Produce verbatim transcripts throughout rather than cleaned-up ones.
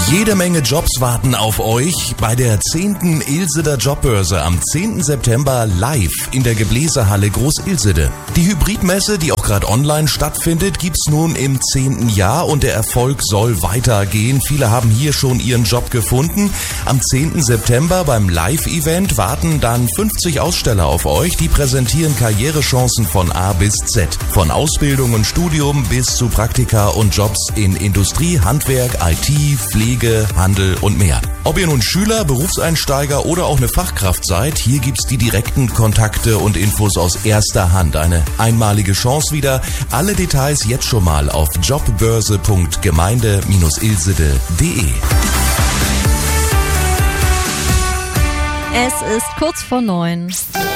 Jede Menge Jobs warten auf euch bei der zehnten Ilseder Jobbörse am zehnten September live in der Gebläsehalle Groß-Ilsede. Die Hybridmesse, die auch gerade online stattfindet, gibt's nun im zehnten Jahr und der Erfolg soll weitergehen. Viele haben hier schon ihren Job gefunden. Am zehnten September beim Live-Event warten dann fünfzig Aussteller auf euch, die präsentieren Karrierechancen von A bis Z. Von Ausbildung und Studium bis zu Praktika und Jobs in Industrie, Handwerk, I T, Pflege, Handel und mehr. Ob ihr nun Schüler, Berufseinsteiger oder auch eine Fachkraft seid, hier gibt's die direkten Kontakte und Infos aus erster Hand. Eine einmalige Chance wieder. Alle Details jetzt schon mal auf jobbörse punkt gemeinde Bindestrich ilsede punkt de. Es ist kurz vor neun.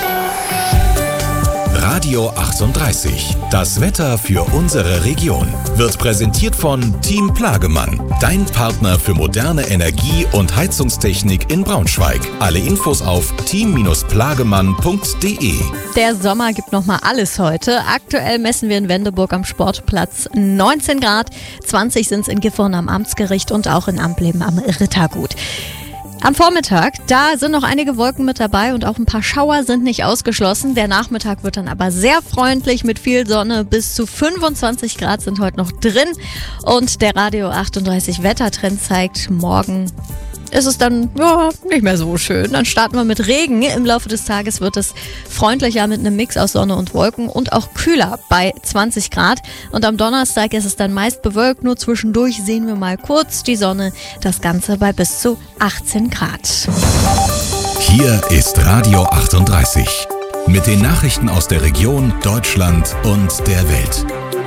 Radio achtunddreißig. Das Wetter für unsere Region wird präsentiert von Team Plagemann, dein Partner für moderne Energie- und Heizungstechnik in Braunschweig. Alle Infos auf team Bindestrich plagemann punkt de. Der Sommer gibt nochmal alles heute. Aktuell messen wir in Wendeburg am Sportplatz neunzehn Grad, zwanzig sind es in Gifhorn am Amtsgericht und auch in Ampleben am Rittergut. Am Vormittag, da sind noch einige Wolken mit dabei und auch ein paar Schauer sind nicht ausgeschlossen. Der Nachmittag wird dann aber sehr freundlich mit viel Sonne. Bis zu fünfundzwanzig Grad sind heute noch drin. Und der Radio achtunddreißig Wettertrend zeigt, morgen ist es dann ja, nicht mehr so schön. Dann starten wir mit Regen. Im Laufe des Tages wird es freundlicher mit einem Mix aus Sonne und Wolken und auch kühler bei zwanzig Grad. Und am Donnerstag ist es dann meist bewölkt. Nur zwischendurch sehen wir mal kurz die Sonne. Das Ganze bei bis zu achtzehn Grad. Hier ist Radio achtunddreißig mit den Nachrichten aus der Region, Deutschland und der Welt.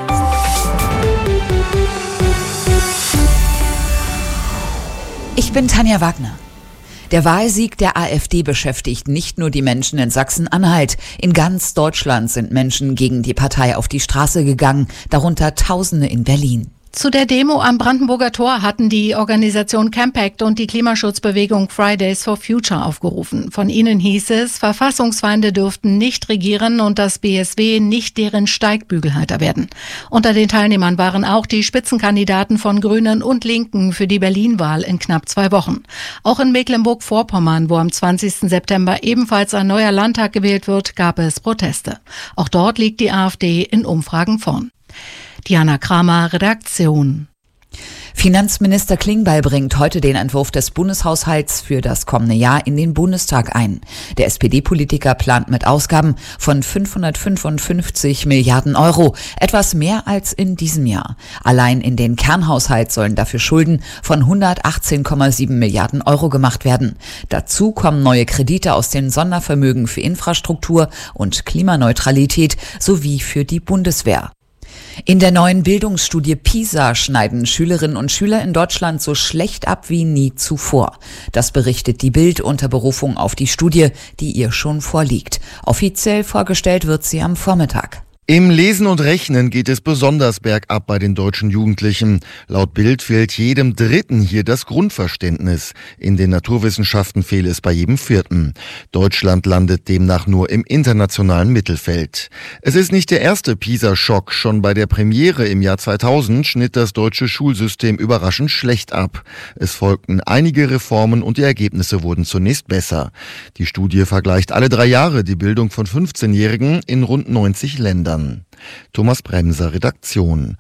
Ich bin Tanja Wagner. Der Wahlsieg der AfD beschäftigt nicht nur die Menschen in Sachsen-Anhalt. In ganz Deutschland sind Menschen gegen die Partei auf die Straße gegangen, darunter Tausende in Berlin. Zu der Demo am Brandenburger Tor hatten die Organisation Campact und die Klimaschutzbewegung Fridays for Future aufgerufen. Von ihnen hieß es, Verfassungsfeinde dürften nicht regieren und das B S W nicht deren Steigbügelhalter werden. Unter den Teilnehmern waren auch die Spitzenkandidaten von Grünen und Linken für die Berlin-Wahl in knapp zwei Wochen. Auch in Mecklenburg-Vorpommern, wo am zwanzigsten September ebenfalls ein neuer Landtag gewählt wird, gab es Proteste. Auch dort liegt die AfD in Umfragen vorn. Diana Kramer, Redaktion. Finanzminister Klingbeil bringt heute den Entwurf des Bundeshaushalts für das kommende Jahr in den Bundestag ein. Der S P D-Politiker plant mit Ausgaben von fünfhundertfünfundfünfzig Milliarden Euro, etwas mehr als in diesem Jahr. Allein in den Kernhaushalt sollen dafür Schulden von hundertachtzehn Komma sieben Milliarden Euro gemacht werden. Dazu kommen neue Kredite aus den Sondervermögen für Infrastruktur und Klimaneutralität sowie für die Bundeswehr. In der neuen Bildungsstudie PISA schneiden Schülerinnen und Schüler in Deutschland so schlecht ab wie nie zuvor. Das berichtet die Bild unter Berufung auf die Studie, die ihr schon vorliegt. Offiziell vorgestellt wird sie am Vormittag. Im Lesen und Rechnen geht es besonders bergab bei den deutschen Jugendlichen. Laut Bild fehlt jedem Dritten hier das Grundverständnis. In den Naturwissenschaften fehle es bei jedem Vierten. Deutschland landet demnach nur im internationalen Mittelfeld. Es ist nicht der erste PISA-Schock. Schon bei der Premiere im Jahr zweitausend schnitt das deutsche Schulsystem überraschend schlecht ab. Es folgten einige Reformen und die Ergebnisse wurden zunächst besser. Die Studie vergleicht alle drei Jahre die Bildung von fünfzehnjährigen in rund neunzig Ländern. Thomas Bremser, Redaktion.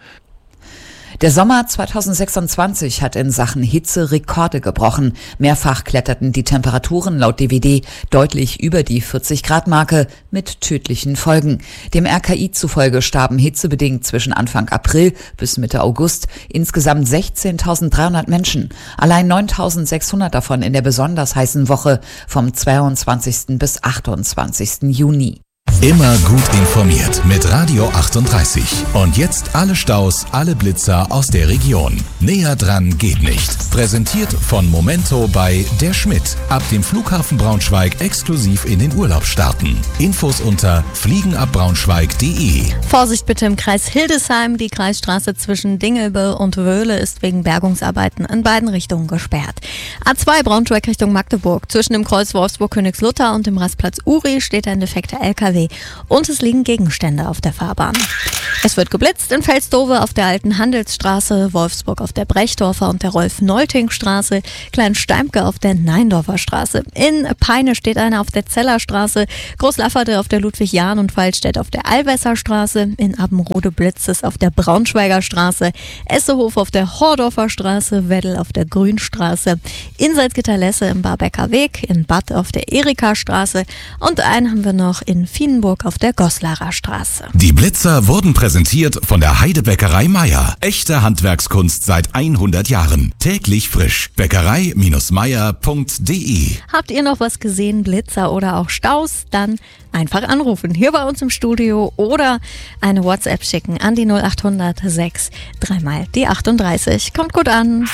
Der Sommer zweitausendsechsundzwanzig hat in Sachen Hitze Rekorde gebrochen. Mehrfach kletterten die Temperaturen laut D W D deutlich über die vierzig Grad Marke mit tödlichen Folgen. Dem R K I zufolge starben hitzebedingt zwischen Anfang April bis Mitte August insgesamt sechzehntausenddreihundert Menschen. Allein neuntausendsechshundert davon in der besonders heißen Woche vom zweiundzwanzigsten bis achtundzwanzigsten Juni. Immer gut informiert mit Radio achtunddreißig. Und jetzt alle Staus, alle Blitzer aus der Region. Näher dran geht nicht. Präsentiert von Momento bei Der Schmidt. Ab dem Flughafen Braunschweig exklusiv in den Urlaub starten. Infos unter fliegenabbraunschweig punkt de. Vorsicht bitte im Kreis Hildesheim. Die Kreisstraße zwischen Dingelbe und Wöhle ist wegen Bergungsarbeiten in beiden Richtungen gesperrt. A zwei Braunschweig Richtung Magdeburg. Zwischen dem Kreuz Wolfsburg-Königslutter und dem Rastplatz Uri steht ein defekter L K W. L K W und es liegen Gegenstände auf der Fahrbahn. Es wird geblitzt in Velsdove auf der Alten Handelsstraße, Wolfsburg auf der Brechdorfer und der Rolf-Neulting-Straße, Kleinsteimke auf der Neindorfer Straße. In Peine steht einer auf der Zellerstraße, Großlafferte auf der Ludwig-Jahn- und Waldstedt auf der Allwässerstraße, in Abbenrode blitzt es auf der Braunschweiger Straße, Essehof auf der Hordorfer Straße, Weddel auf der Grünstraße, in Salzgitter-Lesse im Barbecker Weg, in Bad auf der Erika-Straße und einen haben wir noch in Vienenburg auf der Goslarer Straße. Die Blitzer wurden präsentiert von der Heidebäckerei Meier. Echte Handwerkskunst seit hundert Jahren. Täglich frisch. Bäckerei Meier punkt de. Habt ihr noch was gesehen, Blitzer oder auch Staus? Dann einfach anrufen, hier bei uns im Studio oder eine WhatsApp schicken an die null acht hundert sechs, dreimal die achtunddreißig. Kommt gut an.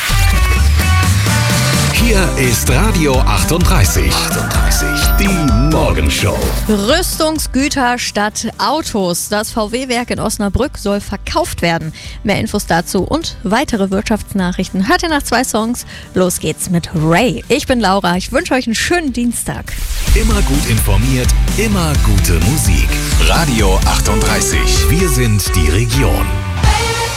Hier ist Radio achtunddreißig. achtunddreißig. Die Morgenshow. Rüstungsgüter statt Autos. Das V W-Werk in Osnabrück soll verkauft werden. Mehr Infos dazu und weitere Wirtschaftsnachrichten hört ihr nach zwei Songs. Los geht's mit Ray. Ich bin Laura. Ich wünsche euch einen schönen Dienstag. Immer gut informiert, immer gute Musik. Radio achtunddreißig. Wir sind die Region.